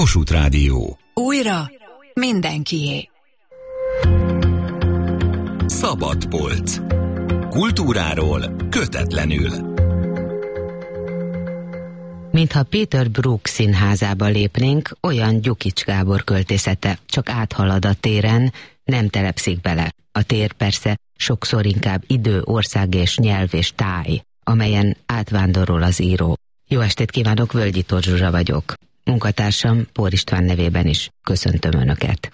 Kossuth Rádió. Újra mindenkié. Szabad polc. Kultúráról kötetlenül. Mintha Peter Brook színházába lépnénk, olyan Gyukics Gábor költészete csak áthalad a téren, nem telepszik bele. A tér persze sokszor inkább idő, ország és nyelv és táj, amelyen átvándorol az író. Jó estét kívánok, Völgyi Tóth Zsuzsa vagyok. Munkatársam Pór István nevében is köszöntöm Önöket.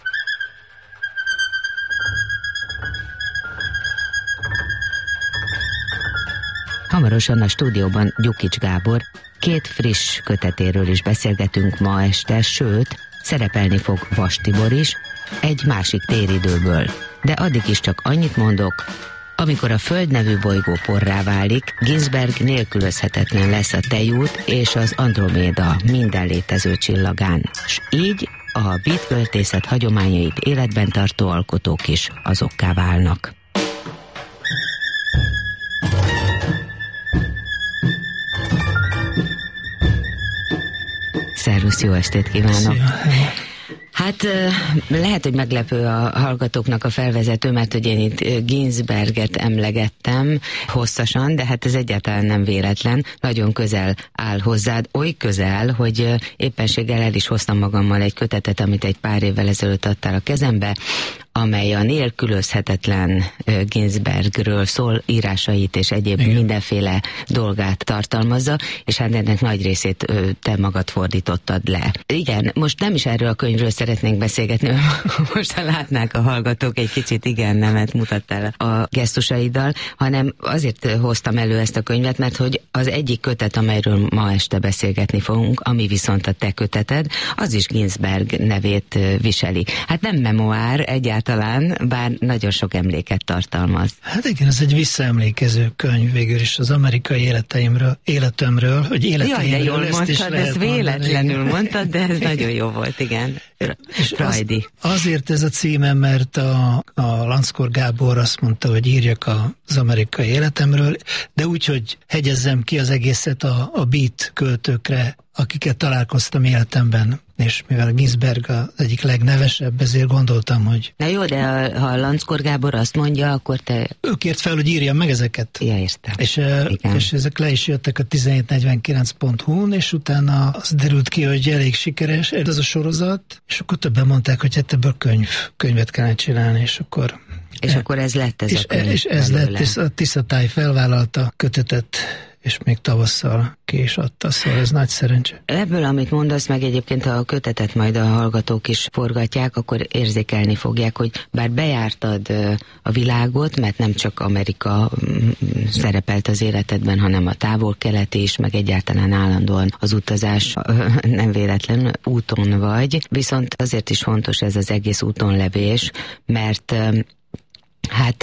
Hamarosan a stúdióban Gyukics Gábor két friss kötetéről is beszélgetünk ma este, sőt, szerepelni fog Vas Tibor is, egy másik téridőből. De addig is csak annyit mondok, amikor a Föld nevű bolygó porrá válik, Ginsberg nélkülözhetetlen lesz a Tejút és az Androméda minden létező csillagán, s így a beat költészet hagyományait életben tartó alkotók is azokká válnak. Szervusz, jó estét kívánok! Hát lehet, hogy meglepő a hallgatóknak a felvezető, mert hogy én itt Ginsberget emlegettem hosszasan, de hát ez egyáltalán nem véletlen, nagyon közel áll hozzád, oly közel, hogy éppenséggel el is hoztam magammal egy kötetet, amit egy pár évvel ezelőtt adtál a kezembe, amely a nélkülözhetetlen Ginsbergről szól, írásait és egyéb mindenféle dolgát tartalmazza, és hát ennek nagy részét te magad fordítottad le. Igen, most nem is erről a könyvről szeretnénk beszélgetni, most ha látnák a hallgatók, egy kicsit igen-nemet mutattál a gesztusaiddal, hanem azért hoztam elő ezt a könyvet, mert hogy az egyik kötet, amelyről ma este beszélgetni fogunk, ami viszont a te köteted, az is Ginsberg nevét viseli. Hát nem memoár egyáltalán, bár nagyon sok emléket tartalmaz. Hát igen, ez egy visszaemlékező könyv végül is az amerikai életemről, hogy életeimről. Jaj, de jól mondtad, ezt véletlenül mondtad, de ez nagyon jó volt, igen. Frajdi. Azért ez a címe, mert a Lanckor Gábor azt mondta, hogy írjak az amerikai életemről, de úgy, hogy hegyezzem ki az egészet a beat költőkre, akiket találkoztam életemben, és mivel Ginsberg az egyik legnevesebb, ezért gondoltam, hogy... Na jó, de ha Lanckor Gábor azt mondja, akkor te... Ő kért fel, hogy írjam meg ezeket. Ja, értem. És ezek le is jöttek a 1749.hu-n, és utána az derült ki, hogy elég sikeres ez a sorozat, és akkor többen mondták, hogy hát ebből könyvet kellene csinálni, és akkor... És akkor ez lett ez a könyv. És ez lett, és a Tiszatáj felvállalta kötetet, és még tavasszal ki is adta, szóval ez nagy szerencse. Ebből, amit mondasz, meg egyébként ha a kötetet majd a hallgatók is forgatják, akkor érzékelni fogják, hogy bár bejártad a világot, mert nem csak Amerika szerepelt az életedben, hanem a távol-kelet is, meg egyáltalán állandóan az utazás nem véletlen úton vagy, viszont azért is fontos ez az egész útonlevés, mert hát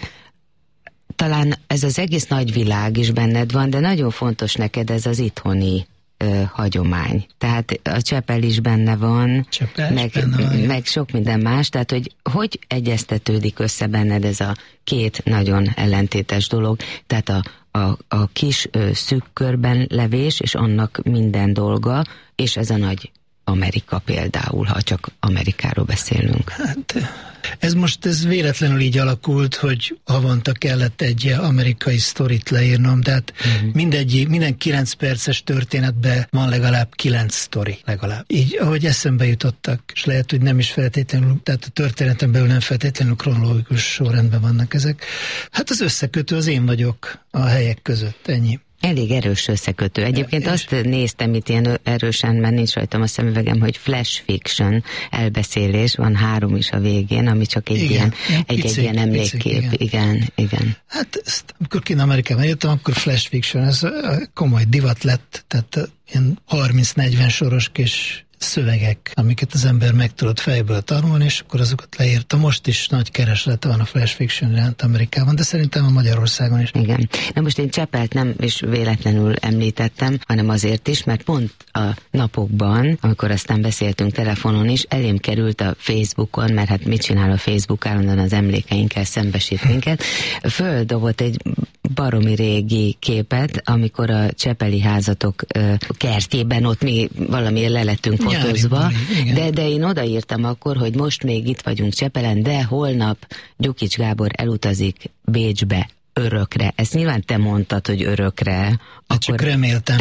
talán ez az egész nagy világ is benned van, de nagyon fontos neked ez az itthoni hagyomány. Tehát a Csepel is benne van, meg sok minden más, tehát hogy egyeztetődik össze benned ez a két nagyon ellentétes dolog, tehát a kis szűk körben levés, és annak minden dolga, és ez a nagy Amerika például, ha csak Amerikáról beszélünk. Hát ez véletlenül így alakult, hogy havonta kellett egy amerikai sztorit leírnom, de hát minden 9 perces történetben van legalább 9 sztori, legalább. Így, ahogy eszembe jutottak, és lehet, hogy nem is feltétlenül, tehát a történeten belül nem feltétlenül kronológikus sorrendben vannak ezek. Hát az összekötő az én vagyok a helyek között, ennyi. Elég erős összekötő. Egyébként azt néztem itt ilyen erősen, mert nincs rajtam a szemüvegem, hogy flash fiction elbeszélés, van 3 is a végén, ami csak egy ilyen emlékkép. Igen. Hát amikor kint Amerikában jöttem, akkor flash fiction, ez komoly divat lett, tehát ilyen 30-40 soros kis szövegek, amiket az ember meg tudott fejből tanulni, és akkor azokat leírta. Most is nagy kereslete van a flash fiction iránt Amerikában, de szerintem a Magyarországon is. Igen. Na most én Csepelt nem is véletlenül említettem, hanem azért is, mert pont a napokban, amikor aztán beszéltünk telefonon is, elém került a Facebookon, mert hát mit csinál a Facebook, állandóan az emlékeinkkel szembesít minket, földobott egy baromi régi képet, amikor a Csepeli házatok kertjében ott mi valamiért le lettünk fotózva, de én odaírtam akkor, hogy most még itt vagyunk Csepelen, de holnap Gyukics Gábor elutazik Bécsbe örökre. Ezt nyilván te mondtad, hogy örökre. Akkor... Csak reméltem.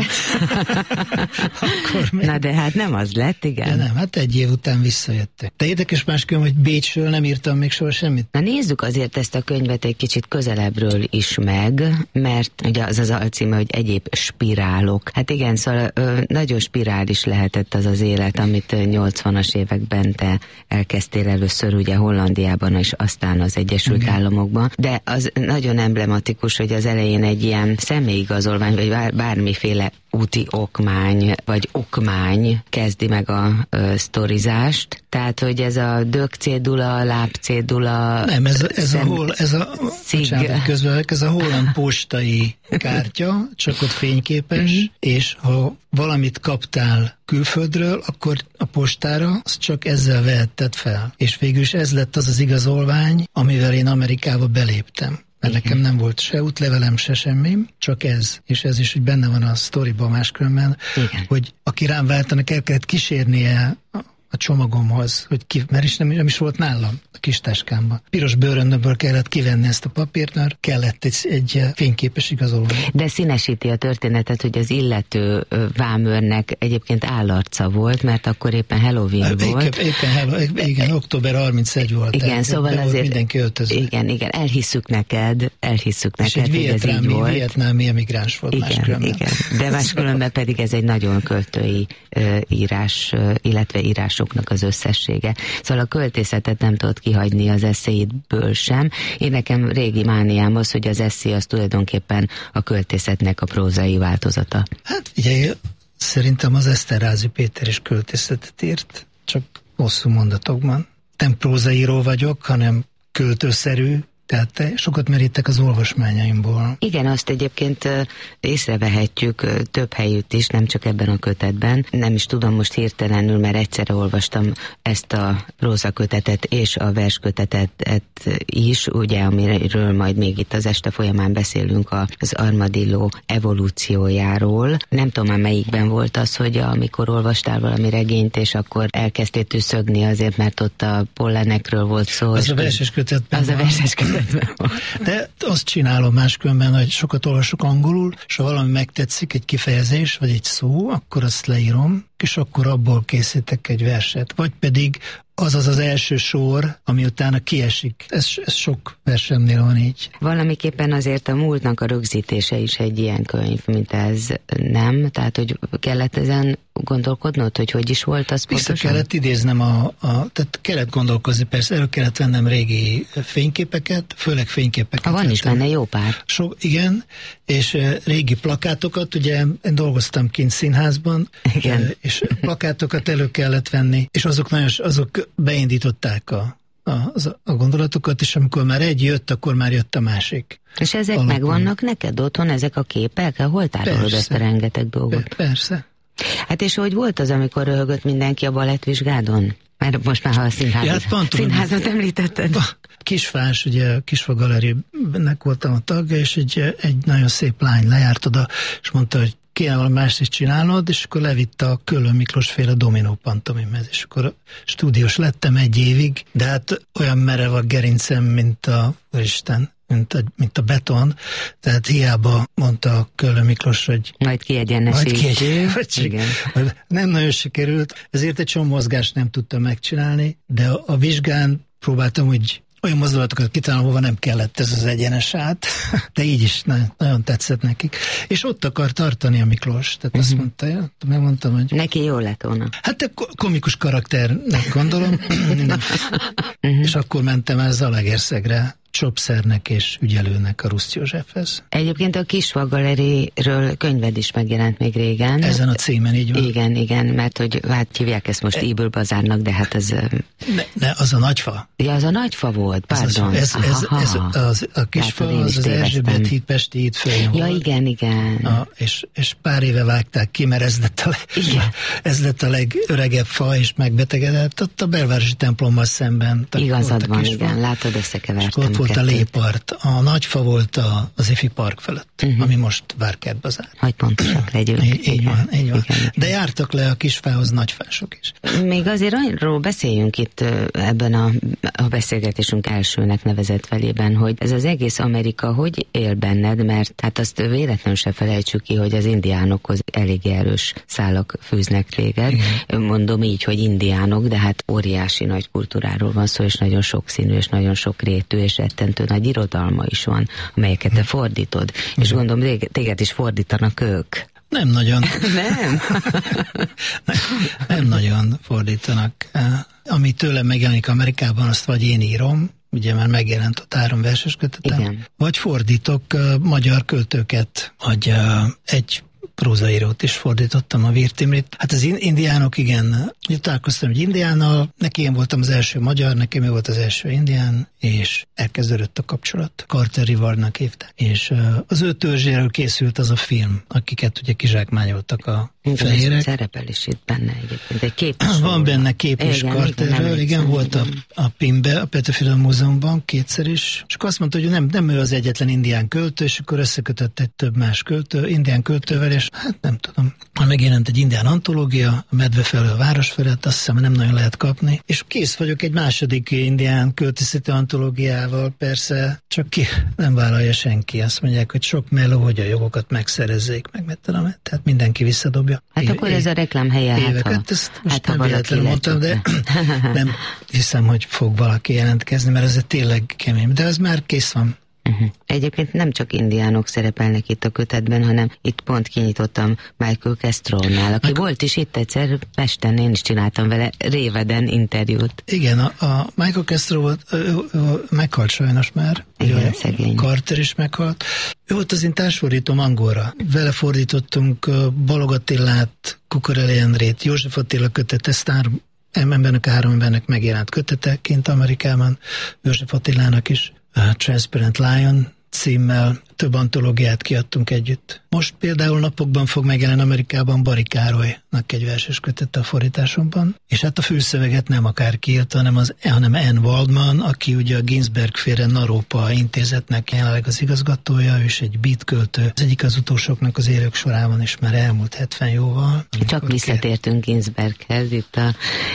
Na de hát nem az lett, igen. De nem, hát egy év után visszajöttek. De érdekes máskülön, hogy Bécsről nem írtam még soha semmit. Na nézzük azért ezt a könyvet egy kicsit közelebbről is meg, mert ugye az alcíme, hogy egyéb spirálok. Hát igen, szóval nagyon spirális lehetett az az élet, amit 80-as években te elkezdtél először ugye Hollandiában, és aztán az Egyesült Államokban. De az nagyon emblematikus, hogy az elején egy ilyen személyigazolvány, vagy bármiféle úti okmány, vagy okmány kezdi meg a sztorizást. Tehát, hogy ez a dögcédula, lábcédula... Nem, ez a holland postai kártya, csak ott fényképes, és ha valamit kaptál külföldről, akkor a postára azt csak ezzel vehetted fel. És végül is ez lett az az igazolvány, amivel én Amerikába beléptem. Mert nekem nem volt se útlevelem, se semmim, csak ez. És ez is, hogy benne van a sztoriban máskülönben, hogy aki rám váltanak, el kellett kísérnie a csomagomhoz, hogy mert is nem is volt nálam a kis táskámban. Piros bőröndömből kellett kivenni ezt a papírt, mert kellett egy fényképes igazolvány. De színesíti a történetet, hogy az illető vámőrnek egyébként állarca volt, mert akkor éppen Halloween volt. Igen, október 31 volt. Igen, szóval azért mindenki öltözve. Igen, elhisszük neked, hogy ez így volt. Vietnámi emigráns volt máskülönben. Igen, de máskülönben pedig ez egy nagyon költői írás, illetve írásoknak az összessége. Szóval a költészetet nem tudod kihagyni az eszéidből sem. Én nekem régi mániám az, hogy az eszé az tulajdonképpen a költészetnek a prózai változata. Hát ugye szerintem az Esterházy Péter is költészetet írt, csak hosszú mondatokban. Nem prózaíró vagyok, hanem költőszerű, tehát sokat merítek az olvasmányaimból. Igen, azt egyébként észrevehetjük több helyütt is, nem csak ebben a kötetben. Nem is tudom most hirtelenül, mert egyszerre olvastam ezt a prózakötetet és a verskötetet is, ugye, amiről majd még itt az este folyamán beszélünk az armadilló evolúciójáról. Nem tudom már melyikben volt az, hogy amikor olvastál valami regényt, és akkor elkezdtél tüszögni azért, mert ott a pollenekről volt szó. Az a verses kötetben. Az a verses kötetben. De azt csinálom máskülönben, hogy sokat olvasok angolul, és ha valami megtetszik, egy kifejezés, vagy egy szó, akkor azt leírom, és akkor abból készítek egy verset. Vagy pedig az első sor, ami utána kiesik. Ez sok versemnél van így. Valamiképpen azért a múltnak a rögzítése is egy ilyen könyv, mint ez, nem? Tehát, hogy kellett ezen gondolkodnod, hogy is volt az pontosan? Vissza kellett idéznem, tehát kellett gondolkozni, persze, elő kellett vennem régi fényképeket, főleg fényképeket. Van is benne jó pár. Igen, és régi plakátokat, ugye én dolgoztam kint színházban, igen. És plakátokat elő kellett venni, és azok beindították a gondolatokat, és amikor már egy jött, akkor már jött a másik. És ezek megvannak neked otthon, ezek a képek? Hol tárolod ezt a rengeteg dolgot? Persze. Hát és hogy volt az, amikor röhögött mindenki a balettvizsgádon? Mert most már, ha a színházat említetted. Kisfás, ugye Kisfa Galerinek voltam a tagja, és egy nagyon szép lány lejárt oda, és mondta, hogy kéne valami mást is csinálnod, és akkor levitte a Köllön Miklós féle dominó pantomimhez, és akkor stúdiós lettem egy évig, de hát olyan merev a gerincem, mint mint a beton, tehát hiába mondta a Köllön Miklós, hogy majd kiegyenesítjük. Nem nagyon sikerült, ezért egy csomó mozgást nem tudtam megcsinálni, de a vizsgán próbáltam úgy olyan mozdulatokat kitalálni, hova nem kellett ez az egyenes át, de így is nagyon tetszett nekik. És ott akar tartani a Miklós, tehát azt mondta, megmondtam, hogy... Neki jó lett volna. Hát komikus karakternek gondolom, és akkor mentem el Zalaegerszegre, Csopszernek és ügyelőnek a Ruszt Józsefhez. Egyébként a Kisfa Galeriről könyved is megjelent még régen. Ezen a címen így van. Igen, mert hogy hát hívják ezt most Íből Bazárnak, de hát ez... Ne, az a Nagyfa. Ja, az a Nagyfa volt, pardon. A Kisfa az Erzsébet híd, Pesti híd följön volt. Ja, igen. És pár éve vágták ki, mert ez lett a legöregebb fa, és megbetegedett ott a belvárosi templommal szemben. Igazad van, igen, látod, összekevertem. volt a Lépart, a Nagyfa volt az Ifi Park fölött, ami most Várkert-bazár. Hogy pontosak legyünk. Így van. Igen. De jártak le a Kisfához nagyfások is. Még azért arról beszéljünk itt ebben a beszélgetésünk elsőnek nevezett felében, hogy ez az egész Amerika hogy él benned, mert hát azt véletlenül se felejtsük ki, hogy az indiánokhoz elég erős szálak fűznek téged. Igen. Mondom így, hogy indiánok, de hát óriási nagy kultúráról van szó, és nagyon sokszínű, és nagyon sokrétű, és rettentő nagy irodalma is van, amelyeket te fordítod. És gondolom, téged is fordítanak ők. Nem nagyon. Nem? Nem nagyon fordítanak. Ami tőlem megjelenik Amerikában, azt vagy én írom, ugye már megjelent ott 3 verses kötetem, igen. Vagy fordítok magyar költőket, vagy egy prózaírót is fordítottam, a Virtimrit. Hát az indiánok, igen, találkoztam egy indiánnal, neki én voltam az első magyar, nekem ő volt az első indián, és elkezdődött a kapcsolat. Carter Rivardnak hívták. És az ő törzséről készült az a film, akiket ugye kizsákmányoltak a fehérek. Szerepel is itt benne egyébként. Egy kép is van benne kép is Carterről, igen, volt a PIM-be, a Petőfi Múzeumban kétszer is. És akkor azt mondta, hogy nem ő az egyetlen indián költő, és akkor összekötött egy több más indián költővel, és hát nem tudom. Megjelent egy indián antológia, a medve felől, a város felől, azt hiszem, nem nagyon lehet kapni. És kész vagyok egy második indián költészeti antológiával, persze, csak ki nem vállalja senki. Azt mondják, hogy sok meló, hogy a jogokat megszerezzék, meg mit tudom, tehát mindenki visszadobja. Hát akkor ez a reklám helye, éveket, ezt most nem véletlenül mondtam, de nem hiszem, hogy fog valaki jelentkezni, mert ez tényleg kemény, de ez már kész van. Egyébként nem csak indiánok szerepelnek itt a kötetben, hanem itt pont kinyitottam Michael Castronál, aki volt is itt egyszer Pesten, én is csináltam vele réveden interjút. Igen, a Michael Castro volt, meghalt sajnos már. Igen, szegény. Carter is meghalt. Ő volt az én társfordítóm angolra. Vele fordítottunk Balog Attilát, Kukorelli Endrét, József Attila kötete, embernek a 3 embernek megjelent köteteként Amerikában, József Attilának is. Transparent Lion címmel több antológiát kiadtunk együtt. Most például napokban fog megjelenni Amerikában Barikárolynak egy verses kötete a fordításomban, és hát a fülszöveget nem akárki írta, hanem Ann Waldman, aki ugye a Ginsberg-féle Naropa intézetnek jelenleg az igazgatója, ő is egy beat költő. Az egyik az utolsóknak az élők sorában is már elmúlt 70 jóval. Csak visszatértünk Ginsberghez itt a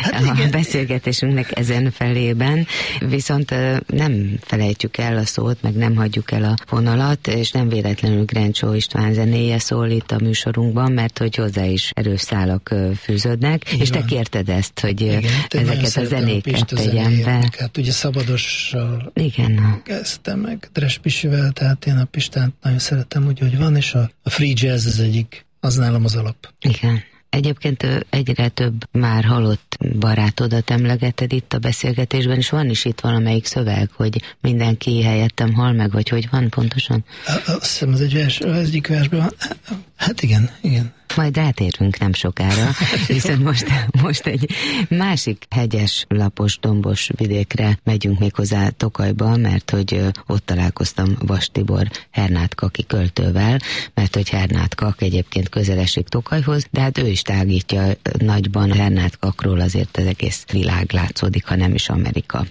beszélgetésünknek ezen felében, viszont nem felejtjük el a szót, meg nem hagyjuk el a vonalat, és nem véletlenül Grencsó István zenéje szól itt a műsorunkban, mert hogy hozzá is erős szálak fűződnek, és te kérted ezt, hogy igen, ezeket a zenéket tegyem be. Hát ugye Szabadossal igen. kezdtem meg, Dres Pisivel, tehát én a Pistánt nagyon szeretem úgy, hogy van, és a free jazz az egyik, az nálam az alap. Igen. Egyébként egyre több már halott barátodat emlegeted itt a beszélgetésben, és van is itt valamelyik szöveg, hogy mindenki helyettem hal meg, vagy hogy van pontosan? Azt hiszem, az egyik versben van. Hát igen. Majd rátérünk nem sokára, viszont most egy másik hegyes, lapos, dombos vidékre megyünk még hozzá Tokajba, mert hogy ott találkoztam Vas Tibor Hernát Kaki költővel, mert hogy Hernát Kak egyébként közel esik Tokajhoz, de hát ő is tágítja nagyban Hernát Kakról, azért az egész világ látszódik, ha nem is Amerika.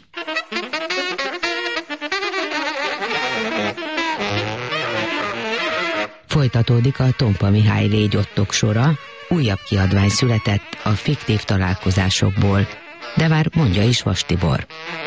Folytatódik a Tompa Mihály légyottok sora, újabb kiadvány született a fiktív találkozásokból, de már mondja is Vas Tibor.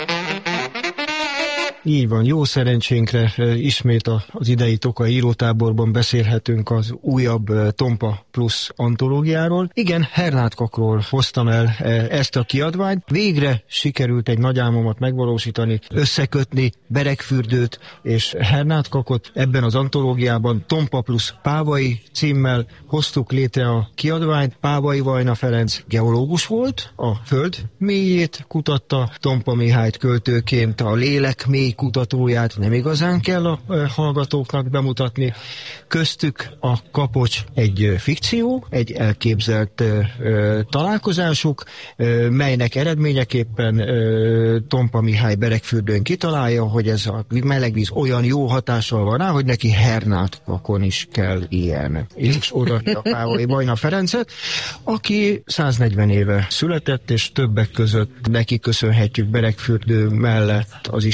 Így van, jó szerencsénkre ismét az idei Tokaj írótáborban beszélhetünk az újabb Tompa Plus antológiáról. Igen, Hernát Kakról hoztam el ezt a kiadványt. Végre sikerült egy nagy álmomat megvalósítani, összekötni Beregfürdőt és Hernát Kakot. Ebben az antológiában Tompa Plus Pávai címmel hoztuk létre a kiadványt. Pávai Vajna Ferenc geológus volt, a föld mélyét kutatta, Tompa Mihályt költőként a lélek mély kutatóját nem igazán kell a hallgatóknak bemutatni. Köztük a Kapocs egy fikció, egy elképzelt találkozásuk, melynek eredményeképpen Tompa Mihály Beregfürdőn kitalálja, hogy ez a melegvíz olyan jó hatással van rá, hogy neki Hernát Kakon is kell ilyen. És oda a Pávai Vajna Ferencet, aki 140 éve született, és többek között neki köszönhetjük Beregfürdő mellett az ismert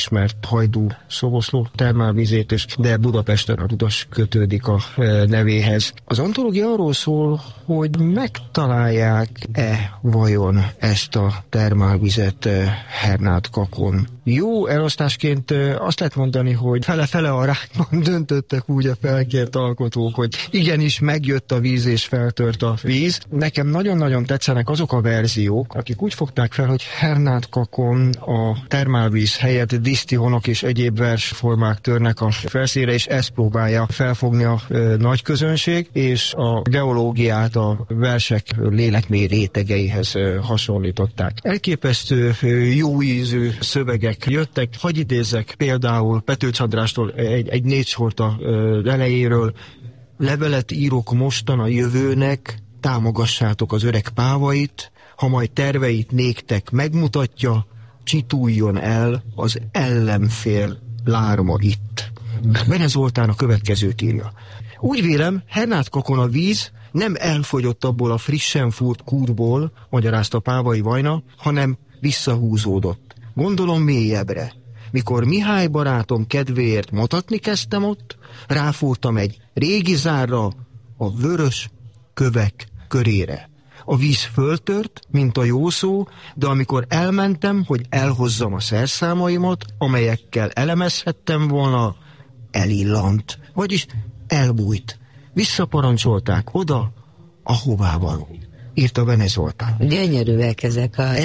Hajdú Szoboszló termálvizét, de Budapesten a Rudas kötődik a nevéhez. Az antológia arról szól, hogy megtalálják-e vajon ezt a termálvizet Hernád-Kakon. Jó elosztásként azt lehet mondani, hogy fele-fele arányban döntöttek úgy a felkért alkotók, hogy igenis megjött a víz és feltört a víz. Nekem nagyon-nagyon tetszenek azok a verziók, akik úgy fogták fel, hogy Hernád-Kakon a termálvíz helyett disztihonok és egyéb versformák törnek a felszínre, és ezt próbálja felfogni a nagy közönség, és a geológiát a versek lélekmély rétegeihez hasonlították. Elképesztő jó ízű szövegek jöttek. Hadd idézzek például Petőcs Andrástól egy 4 sort a elejéről. Levelet írok mostan a jövőnek, támogassátok az öreg pávait, ha majd terveit néktek megmutatja, csituljon el az ellenfél lárma itt. Bene Zoltán a következőt írja. Úgy vélem, Hernád-Kakon a víz nem elfogyott abból a frissen fúrt kútból, magyarázta Pávai Vajna, hanem visszahúzódott. Gondolom mélyebbre. Mikor Mihály barátom kedvéért motatni kezdtem ott, ráfúrtam egy régi zárra, a vörös kövek körére. A víz föltört, mint a jó szó, de amikor elmentem, hogy elhozzam a szerszámaimat, amelyekkel elemezhettem volna, elillant, vagyis elbújt. Visszaparancsolták oda, ahová való. Írta Bene Zoltán. Gyönyörűek ezek a